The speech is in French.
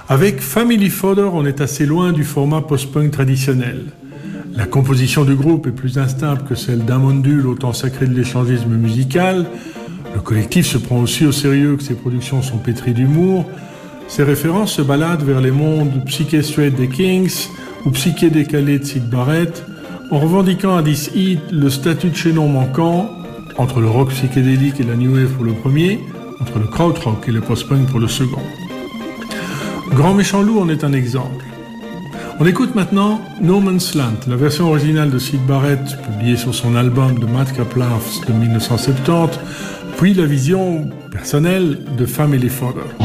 Avec Family Fodder, on est assez loin du format post-punk traditionnel. La composition du groupe est plus instable que celle d'un mondule au temps sacré de l'échangisme musical. Le collectif se prend aussi au sérieux que ses productions sont pétries d'humour. Ses références se baladent vers les mondes psyché straight des Kings ou psyché décalé de Syd Barrett, en revendiquant à This Heat le statut de chaînon manquant entre le rock psychédélique et la new wave pour le premier, entre le krautrock et le post-punk pour le second. Grand Méchant Loup en est un exemple. On écoute maintenant No Man's Land, la version originale de Syd Barrett, publiée sur son album The Madcap Laughs de 1970, puis la vision personnelle de Family Fodder.